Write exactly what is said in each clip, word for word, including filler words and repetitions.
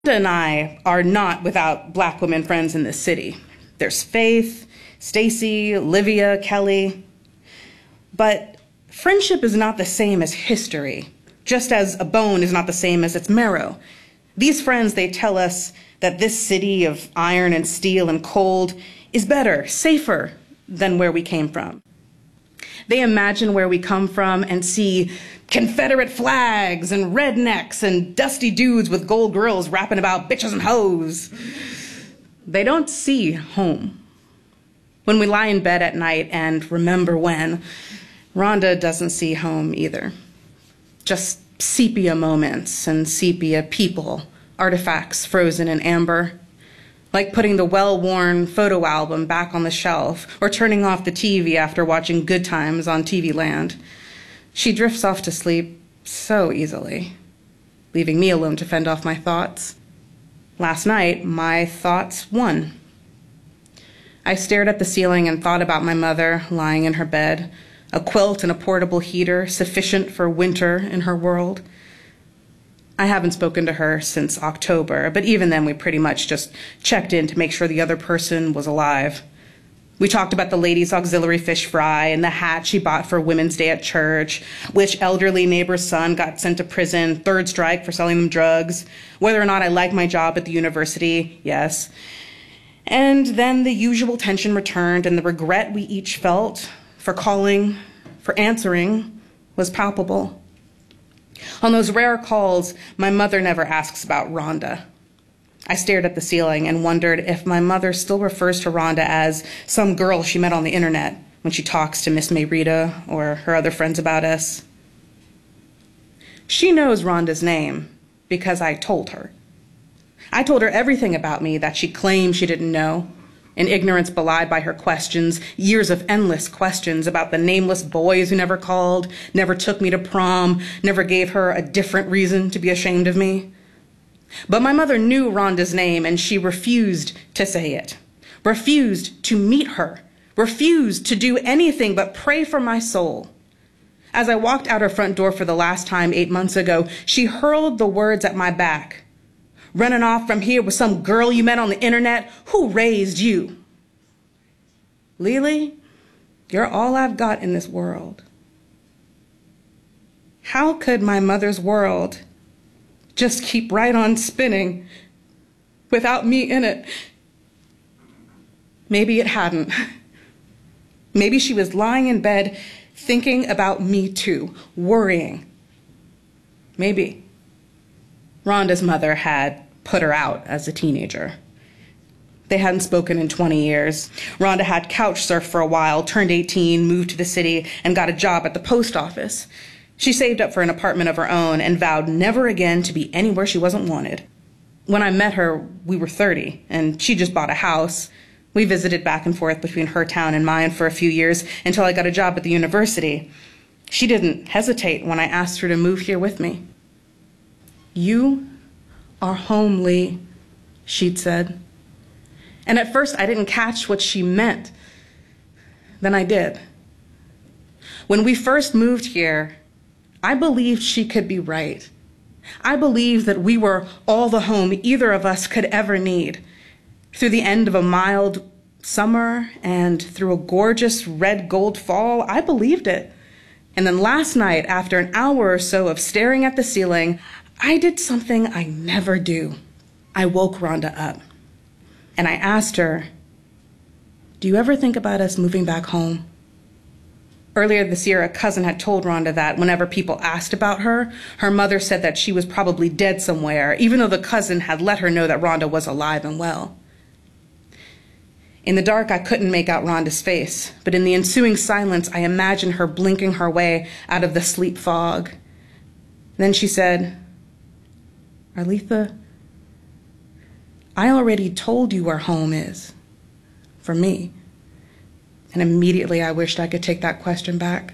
and I are not without black women friends in this city. There's Faith, Stacy, Olivia, Kelly. But friendship is not the same as history, just as a bone is not the same as its marrow. These friends, they tell us that this city of iron and steel and cold is better, safer than where we came from. They imagine where we come from and see Confederate flags and rednecks and dusty dudes with gold grills rapping about bitches and hoes. They don't see home. When we lie in bed at night and remember when, Rhonda doesn't see home either. Just sepia moments and sepia people, artifacts frozen in amber. Like putting the well-worn photo album back on the shelf or turning off the T V after watching Good Times on T V Land. She drifts off to sleep so easily, leaving me alone to fend off my thoughts. Last night, my thoughts won. I stared at the ceiling and thought about my mother lying in her bed, a quilt and a portable heater sufficient for winter in her world. I haven't spoken to her since October, but even then we pretty much just checked in to make sure the other person was alive. We talked about the ladies' auxiliary fish fry and the hat she bought for Women's Day at church, which elderly neighbor's son got sent to prison, third strike for selling them drugs, whether or not I liked my job at the university, yes. And then the usual tension returned, and the regret we each felt for calling, for answering, was palpable. On those rare calls, my mother never asks about Rhonda. I stared at the ceiling and wondered if my mother still refers to Rhonda as some girl she met on the internet when she talks to Miss Mayrita or her other friends about us. She knows Rhonda's name because I told her. I told her everything about me that she claimed she didn't know, in ignorance belied by her questions, years of endless questions about the nameless boys who never called, never took me to prom, never gave her a different reason to be ashamed of me. But my mother knew Rhonda's name, and she refused to say it, refused to meet her, refused to do anything but pray for my soul. As I walked out her front door for the last time eight months ago, she hurled the words at my back. Running off from here with some girl you met on the internet? Who raised you? Lily, you're all I've got in this world. How could my mother's world just keep right on spinning without me in it? Maybe it hadn't. Maybe she was lying in bed thinking about me too, worrying. Maybe. Rhonda's mother had put her out as a teenager. They hadn't spoken in twenty years. Rhonda had couch surfed for a while, turned eighteen, moved to the city, and got a job at the post office. She saved up for an apartment of her own and vowed never again to be anywhere she wasn't wanted. When I met her, we were thirty, and she just bought a house. We visited back and forth between her town and mine for a few years until I got a job at the university. She didn't hesitate when I asked her to move here with me. You are home, Lee, she'd said. And at first I didn't catch what she meant. Then I did. When we first moved here, I believed she could be right. I believed that we were all the home either of us could ever need. Through the end of a mild summer and through a gorgeous red gold fall, I believed it. And then last night, after an hour or so of staring at the ceiling, I did something I never do. I woke Rhonda up, and I asked her, do you ever think about us moving back home? Earlier this year, a cousin had told Rhonda that whenever people asked about her, her mother said that she was probably dead somewhere, even though the cousin had let her know that Rhonda was alive and well. In the dark, I couldn't make out Rhonda's face, but in the ensuing silence, I imagined her blinking her way out of the sleep fog. Then she said, Arletha, I already told you where home is, for me. And immediately I wished I could take that question back.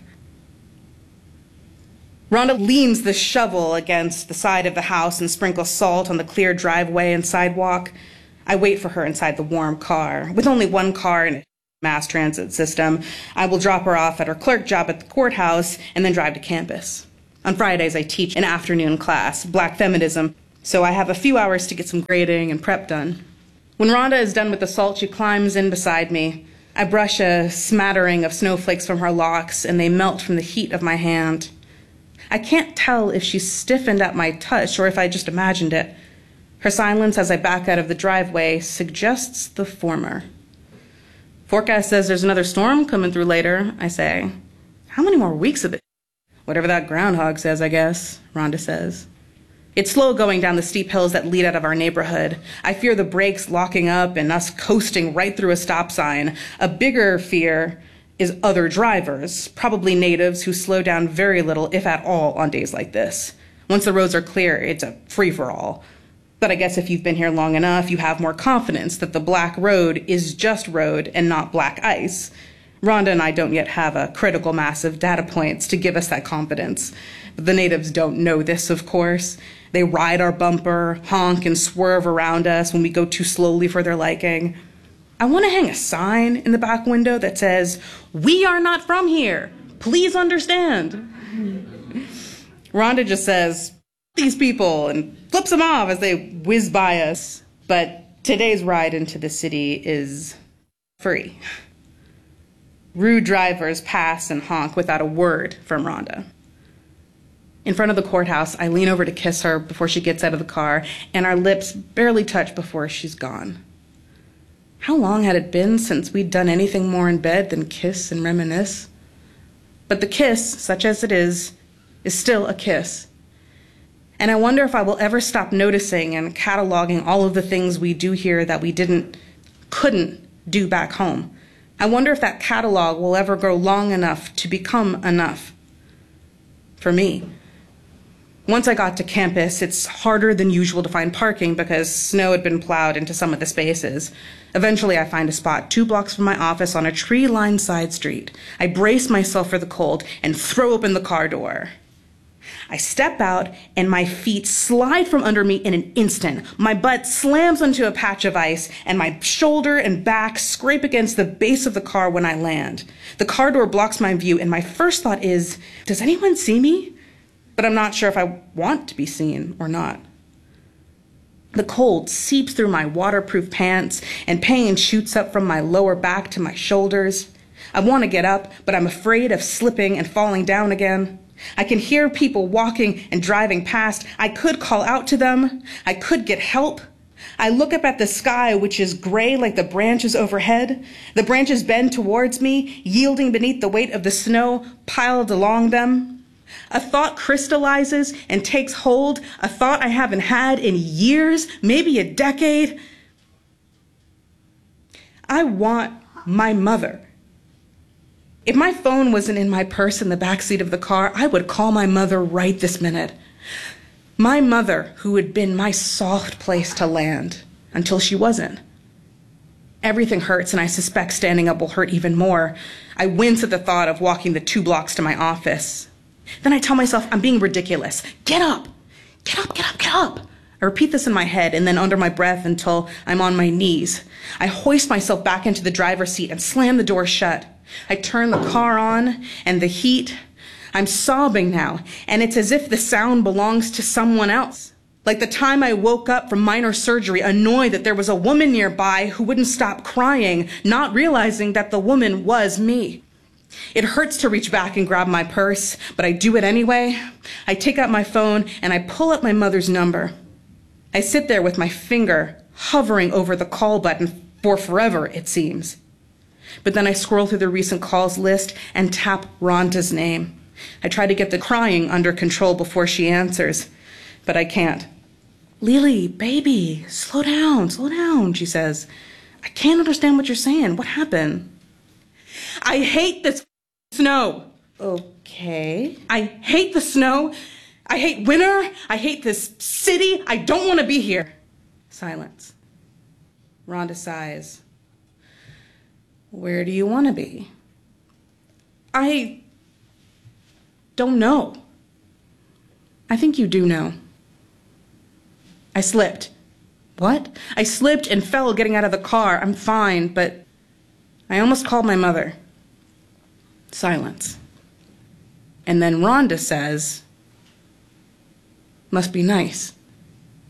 Rhonda leans the shovel against the side of the house and sprinkles salt on the clear driveway and sidewalk. I wait for her inside the warm car. With only one car and a mass transit system, I will drop her off at her clerk job at the courthouse and then drive to campus. On Fridays, I teach an afternoon class, Black Feminism, so I have a few hours to get some grading and prep done. When Rhonda is done with the salt, she climbs in beside me. I brush a smattering of snowflakes from her locks, and they melt from the heat of my hand. I can't tell if she's stiffened at my touch or if I just imagined it. Her silence as I back out of the driveway suggests the former. Forecast says there's another storm coming through later, I say. How many more weeks of it? Whatever that groundhog says, I guess, Rhonda says. It's slow going down the steep hills that lead out of our neighborhood. I fear the brakes locking up and us coasting right through a stop sign. A bigger fear is other drivers, probably natives who slow down very little, if at all, on days like this. Once the roads are clear, it's a free-for-all. But I guess if you've been here long enough, you have more confidence that the black road is just road and not black ice. Rhonda and I don't yet have a critical mass of data points to give us that confidence. But the natives don't know this, of course. They ride our bumper, honk, and swerve around us when we go too slowly for their liking. I want to hang a sign in the back window that says, "We are not from here. Please understand." Rhonda just says, "These people," and flips them off as they whiz by us. But today's ride into the city is free. Rude drivers pass and honk without a word from Rhonda. In front of the courthouse, I lean over to kiss her before she gets out of the car, and our lips barely touch before she's gone. How long had it been since we'd done anything more in bed than kiss and reminisce? But the kiss, such as it is, is still a kiss. And I wonder if I will ever stop noticing and cataloging all of the things we do here that we didn't, couldn't do back home. I wonder if that catalog will ever grow long enough to become enough. For me. Once I got to campus, it's harder than usual to find parking because snow had been plowed into some of the spaces. Eventually, I find a spot two blocks from my office on a tree-lined side street. I brace myself for the cold and throw open the car door. I step out, and my feet slide from under me in an instant. My butt slams onto a patch of ice, and my shoulder and back scrape against the base of the car when I land. The car door blocks my view, and my first thought is, does anyone see me? But I'm not sure if I want to be seen or not. The cold seeps through my waterproof pants, and pain shoots up from my lower back to my shoulders. I want to get up, but I'm afraid of slipping and falling down again. I can hear people walking and driving past. I could call out to them. I could get help. I look up at the sky, which is gray like the branches overhead. The branches bend towards me, yielding beneath the weight of the snow piled along them. A thought crystallizes and takes hold, a thought I haven't had in years, maybe a decade. I want my mother. If my phone wasn't in my purse in the backseat of the car, I would call my mother right this minute. My mother, who had been my soft place to land until she wasn't. Everything hurts, and I suspect standing up will hurt even more. I wince at the thought of walking the two blocks to my office. Then I tell myself I'm being ridiculous. Get up, get up, get up, get up. I repeat this in my head and then under my breath until I'm on my knees. I hoist myself back into the driver's seat and slam the door shut. I turn the car on and the heat. I'm sobbing now, and it's as if the sound belongs to someone else. Like the time I woke up from minor surgery, annoyed that there was a woman nearby who wouldn't stop crying, not realizing that the woman was me. It hurts to reach back and grab my purse, but I do it anyway. I take out my phone and I pull up my mother's number. I sit there with my finger hovering over the call button for forever, it seems. But then I scroll through the recent calls list and tap Rhonda's name. I try to get the crying under control before she answers, but I can't. "Lily, baby, slow down, slow down," she says. "I can't understand what you're saying. What happened?" "I hate this snow." "Okay." "I hate the snow. I hate winter. I hate this city. I don't want to be here." Silence. Rhonda sighs. "Where do you want to be?" "I don't know." "I think you do know." "I slipped." "What?" "I slipped and fell getting out of the car. I'm fine, but I almost called my mother." Silence. And then Rhonda says, "Must be nice."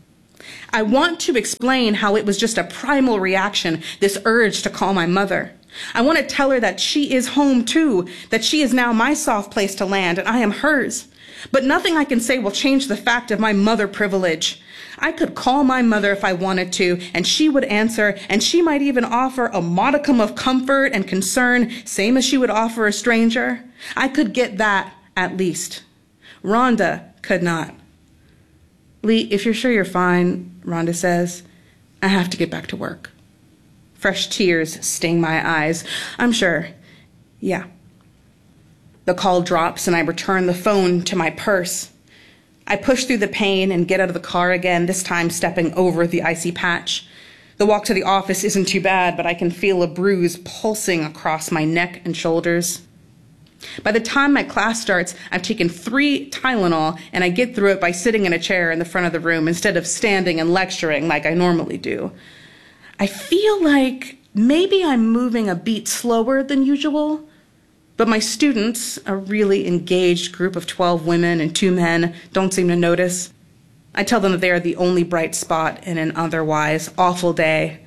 I want to explain how it was just a primal reaction, this urge to call my mother. I want to tell her that she is home too, that she is now my soft place to land and I am hers. But nothing I can say will change the fact of my mother privilege. I could call my mother if I wanted to, and she would answer, and she might even offer a modicum of comfort and concern, same as she would offer a stranger. I could get that, at least. Rhonda could not. Lee, if you're sure you're fine, Rhonda says, I have to get back to work. Fresh tears sting my eyes. I'm sure. Yeah. The call drops and I return the phone to my purse. I push through the pain and get out of the car again, this time stepping over the icy patch. The walk to the office isn't too bad, but I can feel a bruise pulsing across my neck and shoulders. By the time my class starts, I've taken three Tylenol and I get through it by sitting in a chair in the front of the room instead of standing and lecturing like I normally do. I feel like maybe I'm moving a beat slower than usual. But my students, a really engaged group of twelve women and two men, don't seem to notice. I tell them that they are the only bright spot in an otherwise awful day.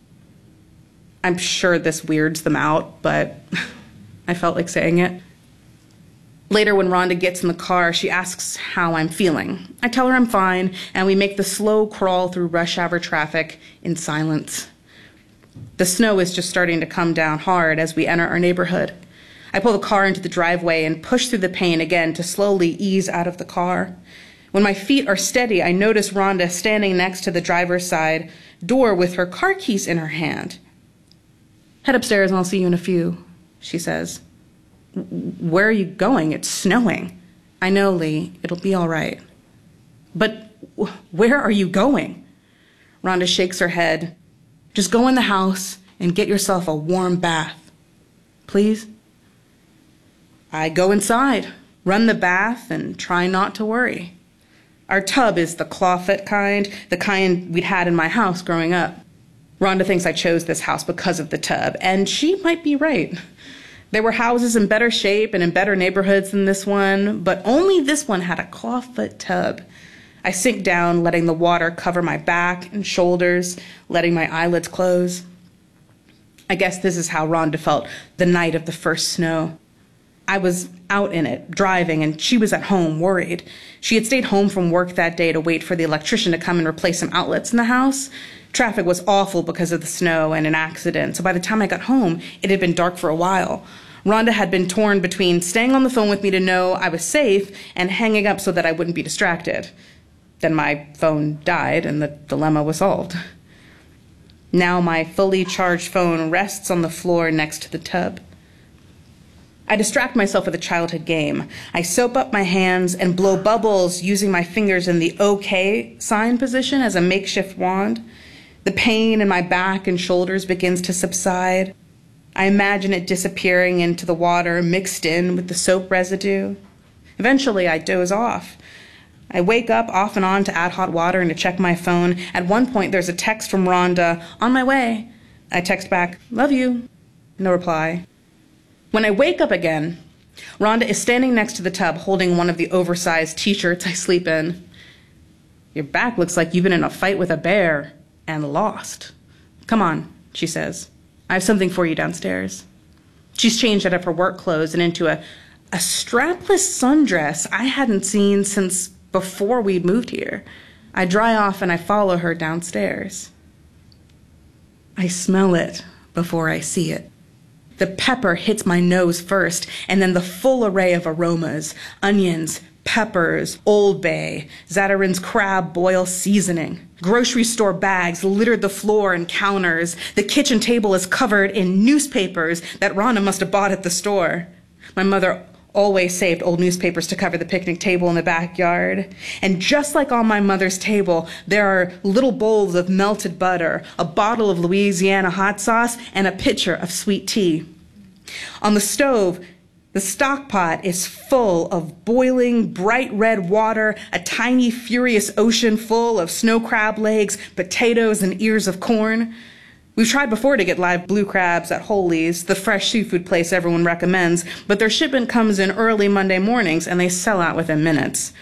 I'm sure this weirds them out, but I felt like saying it. Later, when Rhonda gets in the car, she asks how I'm feeling. I tell her I'm fine, and we make the slow crawl through rush hour traffic in silence. The snow is just starting to come down hard as we enter our neighborhood. I pull the car into the driveway and push through the pain again to slowly ease out of the car. When my feet are steady, I notice Rhonda standing next to the driver's side door with her car keys in her hand. Head upstairs and I'll see you in a few, she says. Where are you going? It's snowing. I know, Lee. It'll be all right. But where are you going? Rhonda shakes her head. Just go in the house and get yourself a warm bath. Please? I go inside, run the bath, and try not to worry. Our tub is the clawfoot kind, the kind we'd had in my house growing up. Rhonda thinks I chose this house because of the tub, and she might be right. There were houses in better shape and in better neighborhoods than this one, but only this one had a clawfoot tub. I sink down, letting the water cover my back and shoulders, letting my eyelids close. I guess this is how Rhonda felt the night of the first snow. I was out in it, driving, and she was at home, worried. She had stayed home from work that day to wait for the electrician to come and replace some outlets in the house. Traffic was awful because of the snow and an accident, so by the time I got home, it had been dark for a while. Rhonda had been torn between staying on the phone with me to know I was safe and hanging up so that I wouldn't be distracted. Then my phone died and the dilemma was solved. Now my fully charged phone rests on the floor next to the tub. I distract myself with a childhood game. I soap up my hands and blow bubbles using my fingers in the OK sign position as a makeshift wand. The pain in my back and shoulders begins to subside. I imagine it disappearing into the water mixed in with the soap residue. Eventually, I doze off. I wake up off and on to add hot water and to check my phone. At one point, there's a text from Rhonda, on my way. I text back, love you. No reply. When I wake up again, Rhonda is standing next to the tub holding one of the oversized t-shirts I sleep in. Your back looks like you've been in a fight with a bear and lost. Come on, she says. I have something for you downstairs. She's changed out of her work clothes and into a, a strapless sundress I hadn't seen since before we moved here. I dry off and I follow her downstairs. I smell it before I see it. The pepper hits my nose first, and then the full array of aromas, onions, peppers, Old Bay, Zatarain's crab boil seasoning. Grocery store bags littered the floor and counters. The kitchen table is covered in newspapers that Rhonda must have bought at the store. My mother always saved old newspapers to cover the picnic table in the backyard. And just like on my mother's table, there are little bowls of melted butter, a bottle of Louisiana hot sauce, and a pitcher of sweet tea. On the stove, the stock pot is full of boiling, bright red water, a tiny, furious ocean full of snow crab legs, potatoes, and ears of corn. We've tried before to get live blue crabs at Holy's, the fresh seafood place everyone recommends, but their shipment comes in early Monday mornings and they sell out within minutes.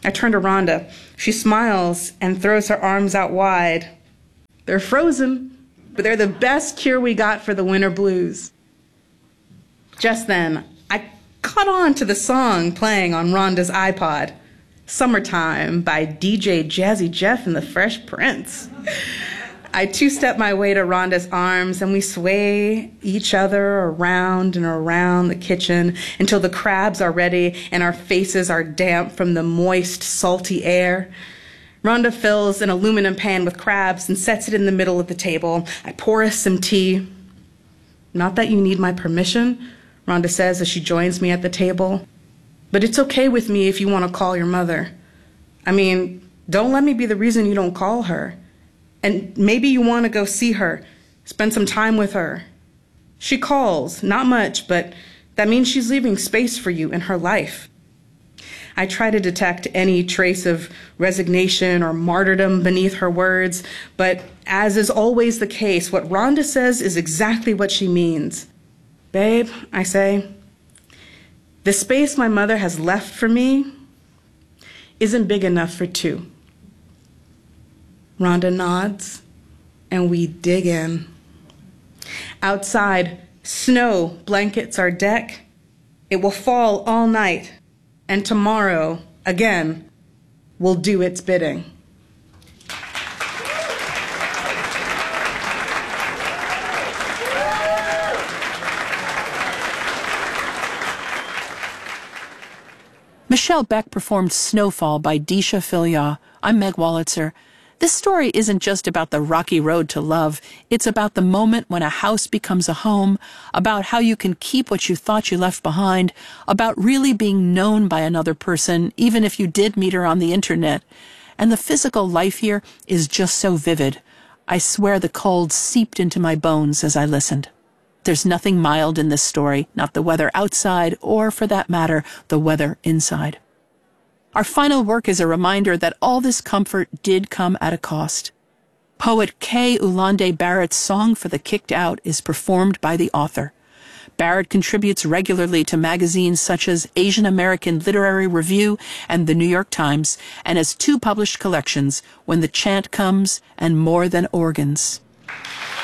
I turn to Rhonda. She smiles and throws her arms out wide. They're frozen, but they're the best cure we got for the winter blues. Just then, I caught on to the song playing on Rhonda's iPod, Summertime by D J Jazzy Jeff and the Fresh Prince. I two-step my way to Rhonda's arms, and we sway each other around and around the kitchen until the crabs are ready and our faces are damp from the moist, salty air. Rhonda fills an aluminum pan with crabs and sets it in the middle of the table. I pour us some tea. Not that you need my permission, Rhonda says as she joins me at the table. But it's okay with me if you want to call your mother. I mean, don't let me be the reason you don't call her. And maybe you want to go see her, spend some time with her. She calls, not much, but that means she's leaving space for you in her life. I try to detect any trace of resignation or martyrdom beneath her words, but as is always the case, what Rhonda says is exactly what she means. Babe, I say, the space my mother has left for me isn't big enough for two. Rhonda nods, and we dig in. Outside, snow blankets our deck. It will fall all night, and tomorrow, again, will do its bidding. Michelle Beck performed Snowfall by Deesha Philyaw. I'm Meg Wolitzer. This story isn't just about the rocky road to love. It's about the moment when a house becomes a home, about how you can keep what you thought you left behind, about really being known by another person, even if you did meet her on the internet. And the physical life here is just so vivid. I swear the cold seeped into my bones as I listened. There's nothing mild in this story, not the weather outside, or for that matter, the weather inside. Our final work is a reminder that all this comfort did come at a cost. Poet Kay Ulande Barrett's song for the Kicked Out is performed by the author. Barrett contributes regularly to magazines such as Asian American Literary Review and The New York Times, and has two published collections, When the Chant Comes and More Than Organs.